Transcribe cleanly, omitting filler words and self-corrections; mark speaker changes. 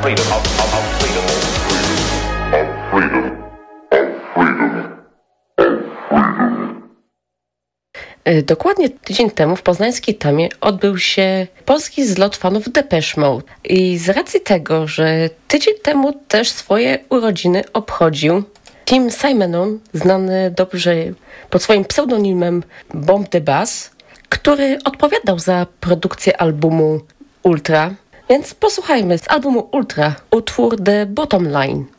Speaker 1: Dokładnie tydzień temu w poznańskiej Tamie odbył się polski zlot fanów Depeche Mode. I z racji tego, że tydzień temu też swoje urodziny obchodził Tim Simenon, znany dobrze pod swoim pseudonimem Bomb the Bass, który odpowiadał za produkcję albumu Ultra. Więc posłuchajmy z albumu Ultra utwór The Bottom Line.